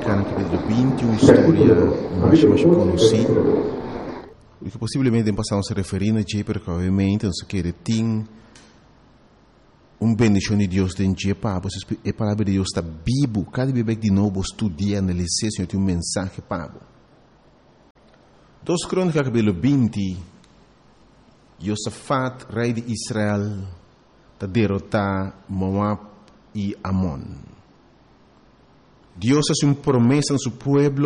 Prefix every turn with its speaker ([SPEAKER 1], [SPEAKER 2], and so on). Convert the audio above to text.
[SPEAKER 1] americana capítulo 20, uma história mais conhecida, e que possivelmente passamos a referir a Jay, porque obviamente nós queremos ter bendição de Deus dentro de Pabo, a palavra de Deus está vivo, cada vez de novo estudia, analisar, Senhor, tem mensagem Pabo. 2 Crônicas capítulo 20, Josafat, rei de Israel, está derrotar Moab e Amon. Dios hace una promesa en su pueblo